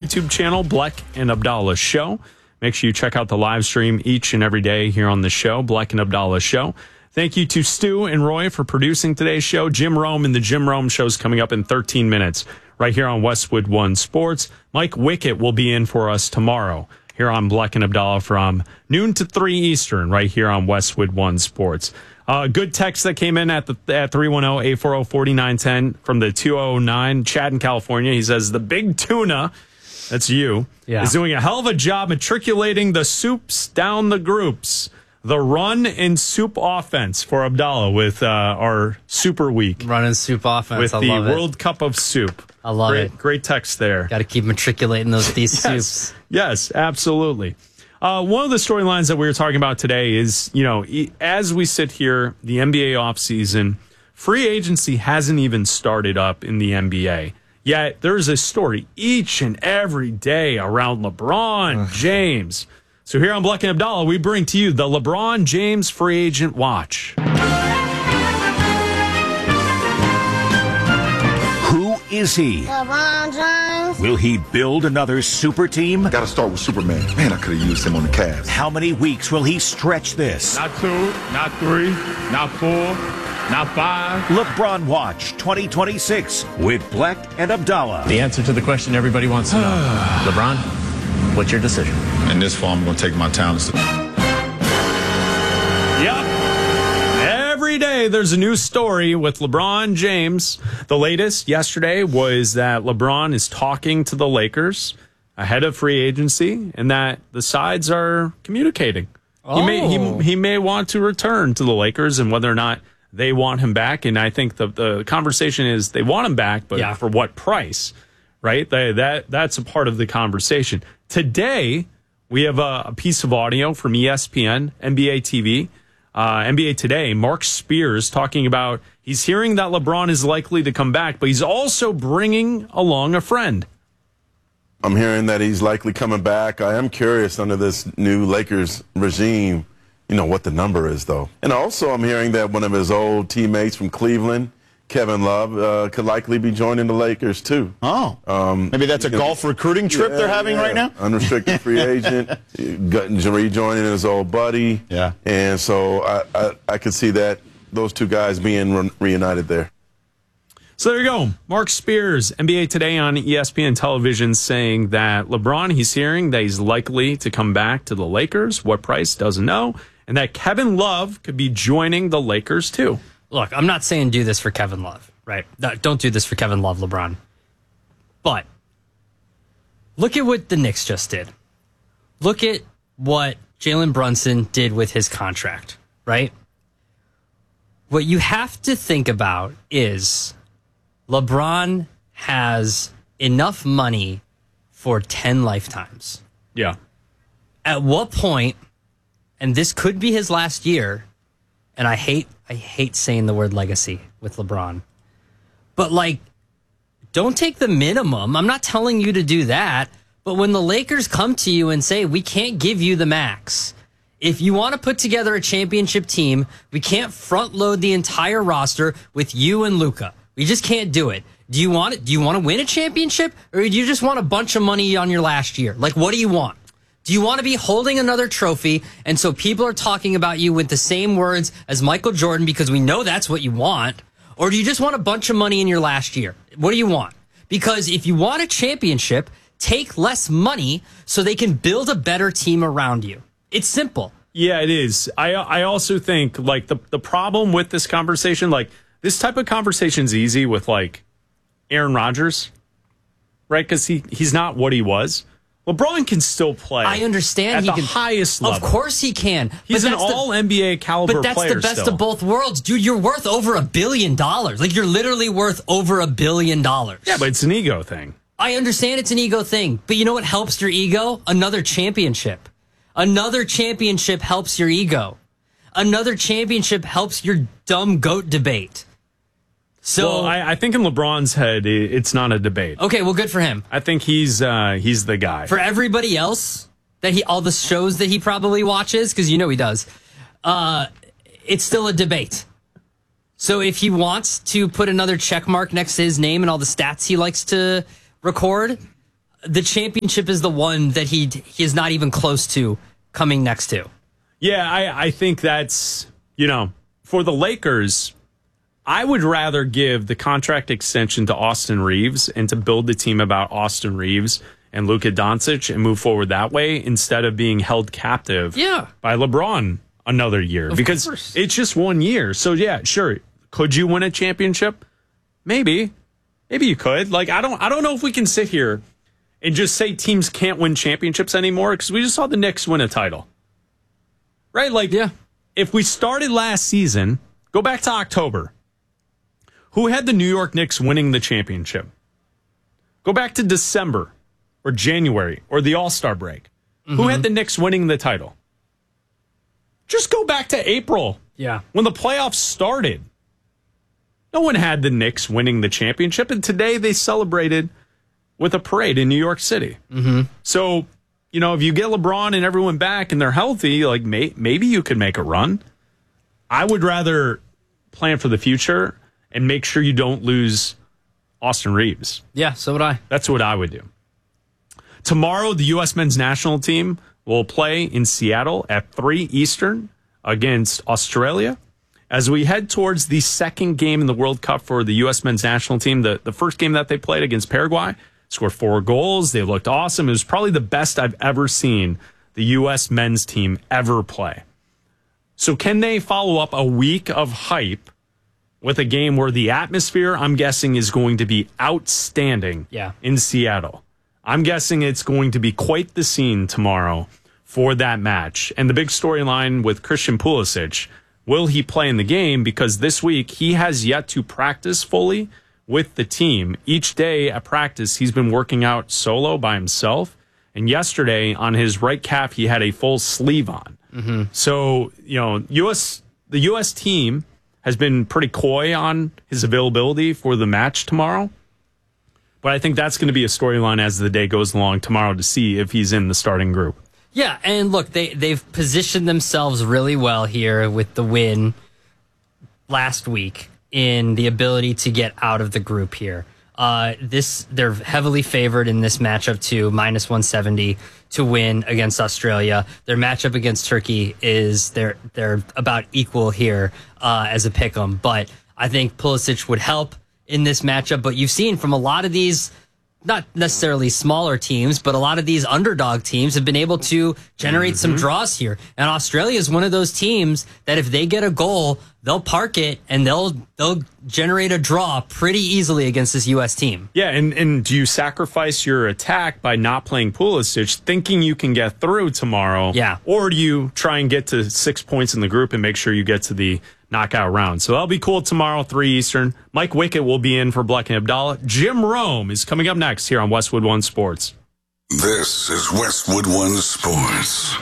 YouTube channel, Bleck and Abdallah Show. Make sure you check out the live stream each and every day here on the show, Bleck and Abdallah Show. Thank you to Stu and Roy for producing today's show. Jim Rome and the Jim Rome Show is coming up in 13 minutes right here on Westwood One Sports. Mike Wickett will be in for us tomorrow here on Bleck and Abdallah from noon to 3 Eastern right here on Westwood One Sports. Good text that came in at 310-840-4910 from the 209, Chad in California. He says, the big tuna, that's you, is doing a hell of a job matriculating the soups down the groups. The run and soup offense for Abdallah with our Super Week. Run and soup offense. With the World Cup of Soup. I love it. Great text there. Got to keep matriculating these soups. Yes, absolutely. One of the storylines that we were talking about today is, as we sit here, the NBA offseason, free agency hasn't even started up in the NBA. Yet there's a story each and every day around LeBron James. So here on Bleck and Abdallah, we bring to you the LeBron James Free Agent Watch. Who is he? LeBron James. Will he build another super team? Got to start with Superman. Man, I could have used him on the Cavs. How many weeks will he stretch this? Not 2, not 3, not 4, not 5. LeBron Watch 2026 with Bleck and Abdallah. The answer to the question everybody wants to know. LeBron, what's your decision? In this fall, I'm going to take my talents. Yep. Every day there's a new story with LeBron James. The latest yesterday was that LeBron is talking to the Lakers ahead of free agency and that the sides are communicating. He may want to return to the Lakers and whether or not they want him back. And I think the conversation is they want him back, but for what price, right? That's a part of the conversation. Today, we have a piece of audio from ESPN, NBA TV, NBA Today. Mark Spears talking about he's hearing that LeBron is likely to come back, but he's also bringing along a friend. I'm hearing that he's likely coming back. I am curious under this new Lakers regime, what the number is, though. And also I'm hearing that one of his old teammates from Cleveland, Kevin Love, could likely be joining the Lakers, too. Oh. Maybe that's a golf recruiting trip they're having right now? Unrestricted free agent, rejoining his old buddy. Yeah. And so I could see those two guys being reunited there. So there you go. Mark Spears, NBA Today on ESPN television, saying that LeBron, he's hearing that he's likely to come back to the Lakers. What price, doesn't know. And that Kevin Love could be joining the Lakers, too. Look, I'm not saying do this for Kevin Love, right? Don't do this for Kevin Love, LeBron. But look at what the Knicks just did. Look at what Jalen Brunson did with his contract, right? What you have to think about is LeBron has enough money for 10 lifetimes. Yeah. At what point, and this could be his last year, and I hate saying the word legacy with LeBron. But, don't take the minimum. I'm not telling you to do that. But when the Lakers come to you and say, we can't give you the max. If you want to put together a championship team, we can't front load the entire roster with you and Luka. We just can't do it. Do you want it? Do you want to win a championship? Or do you just want a bunch of money on your last year? What do you want? Do you want to be holding another trophy and so people are talking about you with the same words as Michael Jordan because we know that's what you want? Or do you just want a bunch of money in your last year? What do you want? Because if you want a championship, take less money so they can build a better team around you. It's simple. Yeah, it is. I also think the problem with this conversation, this type of conversation is easy with Aaron Rodgers, right? Because he's not what he was. LeBron can still play. I understand at the highest level. Of course he can. He's an all-NBA caliber player. But that's the best of both worlds. Dude, you're worth over $1 billion. You're literally worth over $1 billion. Yeah, but it's an ego thing. I understand it's an ego thing. But you know what helps your ego? Another championship. Another championship helps your ego. Another championship helps your dumb GOAT debate. So I think in LeBron's head, it's not a debate. Okay, well, good for him. I think he's the guy. For everybody else, all the shows that he probably watches, because he does, it's still a debate. So if he wants to put another check mark next to his name and all the stats he likes to record, the championship is the one that he is not even close to coming next to. Yeah, I think that's, for the Lakers, I would rather give the contract extension to Austin Reeves and to build the team about Austin Reeves and Luka Doncic and move forward that way instead of being held captive by LeBron another year. Because it's just 1 year. So, yeah, sure. Could you win a championship? Maybe. Maybe you could. Like, I don't know if we can sit here and just say teams can't win championships anymore because we just saw the Knicks win a title. Right? Like, if we started last season, go back to October. Who had the New York Knicks winning the championship? Go back to December or January or the All-Star break. Who had the Knicks winning the title? Just go back to April. Yeah. When the playoffs started. No one had the Knicks winning the championship, and today they celebrated with a parade in New York City. So, if you get LeBron and everyone back and they're healthy, like maybe you could make a run. I would rather plan for the future and make sure you don't lose Austin Reeves. Yeah, so would I. That's what I would do. Tomorrow, the U.S. men's national team will play in Seattle at 3 Eastern against Australia. As we head towards the second game in the World Cup for the U.S. men's national team, the first game that they played against Paraguay, scored 4 goals. They looked awesome. It was probably the best I've ever seen the U.S. men's team ever play. So can they follow up a week of hype with a game where the atmosphere, I'm guessing, is going to be outstanding in Seattle? I'm guessing it's going to be quite the scene tomorrow for that match. And the big storyline with Christian Pulisic, will he play in the game? Because this week he has yet to practice fully with the team. Each day at practice, he's been working out solo by himself. And yesterday on his right calf, he had a full sleeve on. So, the U.S. team has been pretty coy on his availability for the match tomorrow. But I think that's going to be a storyline as the day goes along tomorrow to see if he's in the starting group. Yeah, and look, they've positioned themselves really well here with the win last week in the ability to get out of the group here. They're heavily favored in this matchup to -170 to win against Australia. Their matchup against Turkey is they're about equal here as a pick'em, but I think Pulisic would help in this matchup. But you've seen from a lot of these, not necessarily smaller teams, but a lot of these underdog teams have been able to generate some draws here. And Australia is one of those teams that if they get a goal, they'll park it and they'll generate a draw pretty easily against this U.S. team. Yeah, and do you sacrifice your attack by not playing Pulisic, thinking you can get through tomorrow? Yeah. Or do you try and get to 6 points in the group and make sure you get to the knockout round? So that'll be cool tomorrow, 3 Eastern. Mike Wickett will be in for Bleck and Abdallah. Jim Rome is coming up next here on Westwood One Sports. This is Westwood One Sports.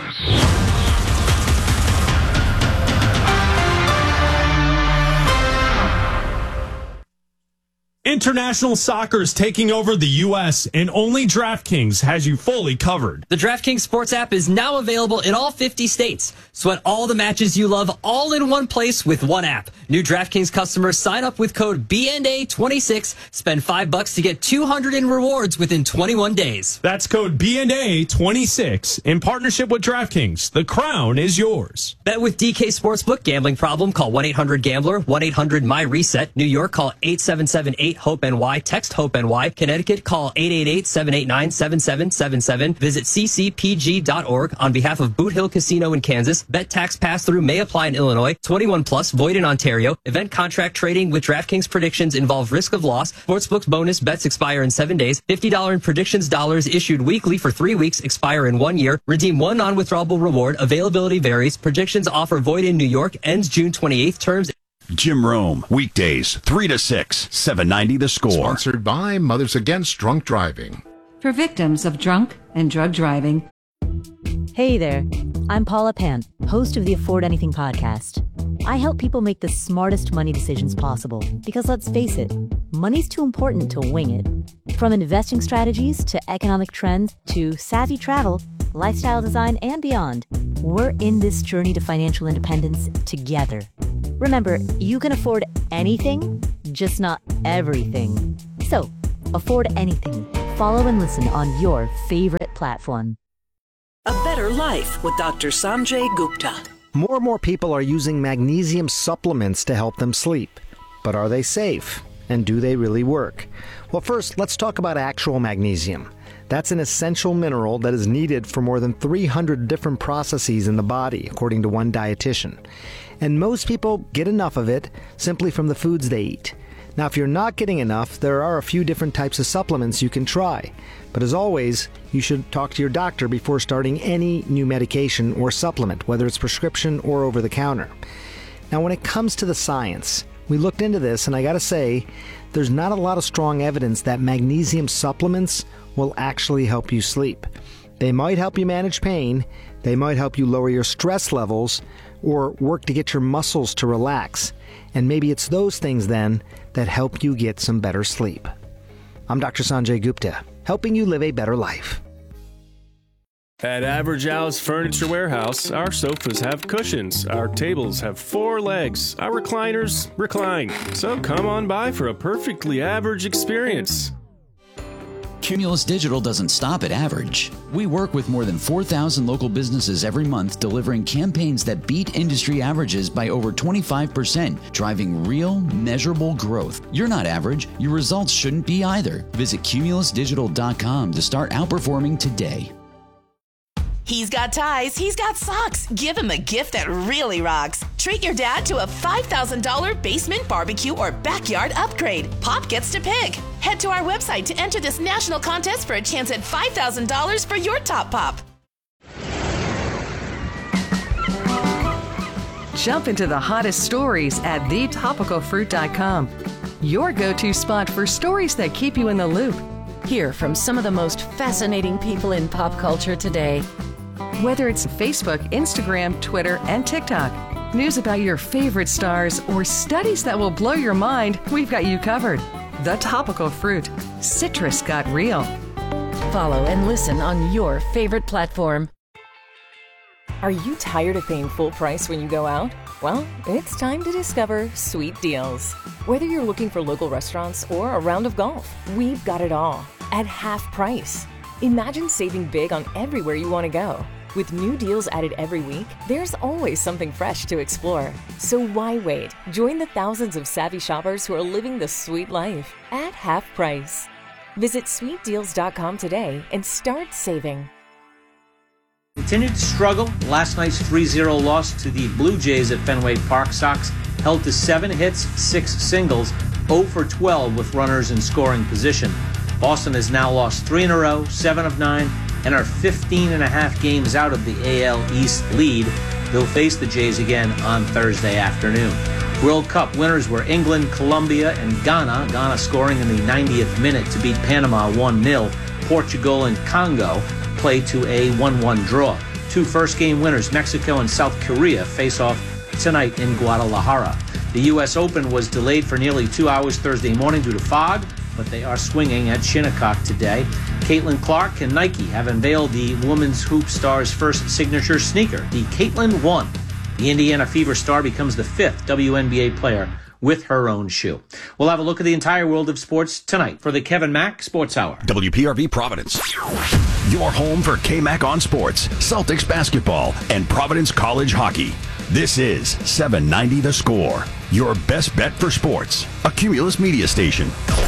International soccer is taking over the U.S., and only DraftKings has you fully covered. The DraftKings Sports app is now available in all 50 states. Sweat all the matches you love all in one place with one app. New DraftKings customers sign up with code BNA26, spend $5 to get $200 in rewards within 21 days. That's code BNA26 in partnership with DraftKings. The crown is yours. Bet with DK Sportsbook. Gambling problem? Call 1-800-GAMBLER, 1-800-MY-RESET. New York, call 877-8-HOPE-NY. Text HOPE-NY. Connecticut, call 888-789-7777. Visit ccpg.org. On behalf of Boot Hill Casino in Kansas, bet tax pass-through may apply in Illinois. 21 plus, void in Ontario. Event contract trading with DraftKings predictions involve risk of loss. Sportsbook's bonus bets expire in 7 days. $50 in predictions dollars issued weekly for 3 weeks, expire in 1 year. Redeem one non-withdrawable reward. Availability varies. Predictions offer void in New York. Ends June 28th. Terms. Jim Rome, weekdays, 3 to 6, 790 The Score. Sponsored by Mothers Against Drunk Driving. For victims of drunk and drug driving. Hey there, I'm Paula Pan, host of the Afford Anything podcast. I help people make the smartest money decisions possible because let's face it, money's too important to wing it. From investing strategies to economic trends to savvy travel, lifestyle design, and beyond, we're in this journey to financial independence together. Remember, you can afford anything, just not everything. So, afford anything. Follow and listen on your favorite platform. A Better Life with Dr. Sanjay Gupta. More and more people are using magnesium supplements to help them sleep. But are they safe? And do they really work? Well, first, let's talk about actual magnesium. That's an essential mineral that is needed for more than 300 different processes in the body, according to one dietitian. And most people get enough of it simply from the foods they eat. Now, if you're not getting enough, there are a few different types of supplements you can try. But as always, you should talk to your doctor before starting any new medication or supplement, whether it's prescription or over the counter. Now, when it comes to the science, we looked into this, and I gotta say, there's not a lot of strong evidence that magnesium supplements will actually help you sleep. They might help you manage pain, they might help you lower your stress levels, or work to get your muscles to relax. And maybe it's those things then that help you get some better sleep. I'm Dr. Sanjay Gupta, helping you live a better life. At Average Al's Furniture Warehouse, our sofas have cushions, our tables have 4 legs, our recliners recline. So come on by for a perfectly average experience. Cumulus Digital doesn't stop at average. We work with more than 4,000 local businesses every month, delivering campaigns that beat industry averages by over 25%, driving real, measurable growth. You're not average. Your results shouldn't be either. Visit cumulusdigital.com to start outperforming today. He's got ties, he's got socks. Give him a gift that really rocks. Treat your dad to a $5,000 basement barbecue or backyard upgrade. Pop gets to pick. Head to our website to enter this national contest for a chance at $5,000 for your top pop. Jump into the hottest stories at thetopicalfruit.com. Your go-to spot for stories that keep you in the loop. Hear from some of the most fascinating people in pop culture today. Whether it's Facebook, Instagram, Twitter, and TikTok, news about your favorite stars, or studies that will blow your mind, we've got you covered. The Topical Fruit. Citrus got real. Follow and listen on your favorite platform. Are you tired of paying full price when you go out? Well, it's time to discover Sweet Deals. Whether you're looking for local restaurants or a round of golf, we've got it all at half price. Imagine saving big on everywhere you want to go. With new deals added every week, there's always something fresh to explore. So why wait? Join the thousands of savvy shoppers who are living the sweet life at half price. Visit sweetdeals.com today and start saving. Continued to struggle. Last night's 3-0 loss to the Blue Jays at Fenway Park. Sox held to 7 hits, 6 singles, 0 for 12 with runners in scoring position. Boston has now lost 3 in a row, 7 of 9, and are 15.5 games out of the AL East lead. They'll face the Jays again on Thursday afternoon. World Cup winners were England, Colombia, and Ghana. Ghana scoring in the 90th minute to beat Panama 1-0. Portugal and Congo play to a 1-1 draw. 2 first-game winners, Mexico and South Korea, face off tonight in Guadalajara. The U.S. Open was delayed for nearly 2 hours Thursday morning due to fog, but they are swinging at Shinnecock today. Caitlin Clark and Nike have unveiled the women's hoop star's first signature sneaker, the Caitlin 1. The Indiana Fever star becomes the 5th WNBA player with her own shoe. We'll have a look at the entire world of sports tonight for the Kevin Mack Sports Hour. WPRV Providence. Your home for K-Mac on sports, Celtics basketball, and Providence College hockey. This is 790 The Score, your best bet for sports, a Cumulus media station.